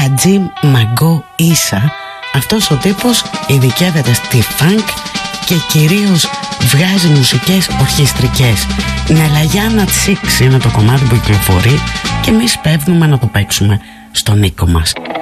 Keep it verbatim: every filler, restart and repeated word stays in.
Χατζή Μαγκό Ίσα. Αυτός ο τύπος ειδικεύεται στη φανκ και κυρίως βγάζει μουσικές ορχιστρικές. Νελαγιάννα Τσίξ είναι το κομμάτι που κυκλοφορεί και εμείς πέφτουμε να το παίξουμε στον οίκο μας.